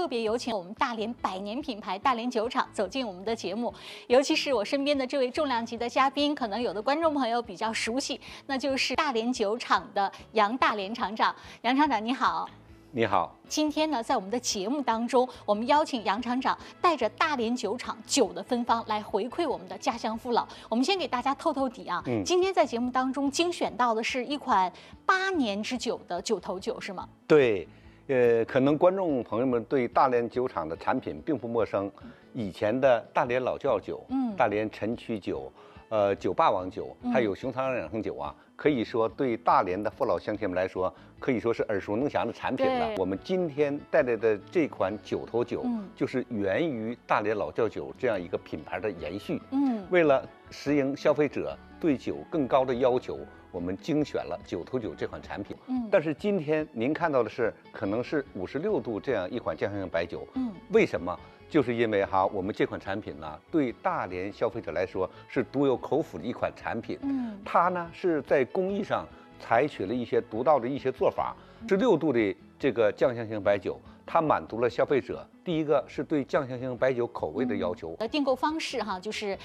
特别有请我们大连100年品牌大连酒厂走进我们的节目。尤其是我身边的这位重量级的嘉宾，可能有的观众朋友比较熟悉，那就是大连酒厂的杨大连厂长。杨厂长你好。 你好， 今天呢，在我们的节目当中，我们邀请杨厂长带着大连酒厂酒的芬芳来回馈我们的家乡父老。我们先给大家透透底啊，今天在节目当中精选到的是一款8年之久的九头酒，是吗？ 对，可能观众朋友们对大连酒厂的产品并不陌生，以前的大连老窖酒，大连陈曲酒，酒霸王酒，还有熊藏养生酒啊。可以说，对大连的父老乡亲们来说，可以说是耳熟能详的产品了。我们今天带来的这款九头酒，就是源于大连老窖酒这样一个品牌的延续。为了适应消费者对酒更高的要求，我们精选了九头酒这款产品。但是今天您看到的是，可能是56度这样一款酱香型白酒。为什么？就是因为我们这款产品呢，对大连消费者来说是独有口福的一款产品。它呢是在工艺上采取了一些独到的一些做法。16度的这个酱香型白酒，它满足了消费者第一个是对酱香型白酒口味的要求。 订购方式就是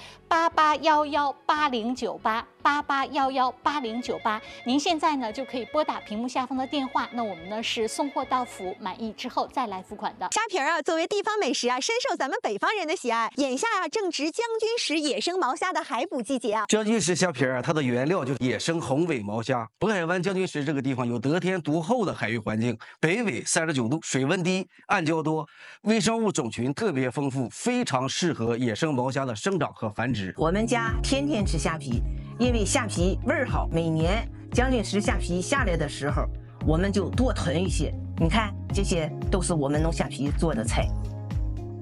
88118098，88118098。您现在呢就可以拨打屏幕下方的电话，那我们呢是送货到府，满意之后再来付款的。 虾皮作为地方美食深受咱们北方人的喜爱。眼下正值将军石野生毛虾的海捕季节将军石虾皮它的原料就是野生红尾毛虾。渤海湾将军石这个地方有得天独厚的海域环境，北纬39度，水温低，暗礁多，微生物种群特别丰富，非常适合野生毛虾的生长和繁殖。 我们家天天吃虾皮，因为虾皮味儿好。每年将军石虾皮下来的时候，我们就多囤一些。你看，这些都是我们弄虾皮做的菜。